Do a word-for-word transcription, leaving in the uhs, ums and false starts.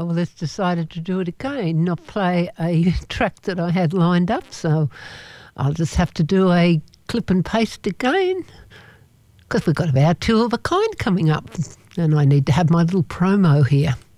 well, let's decided to do it again, not play a track that I had lined up. So I'll just have to do a clip and paste again because we've got about two of a kind coming up and I need to have my little promo here.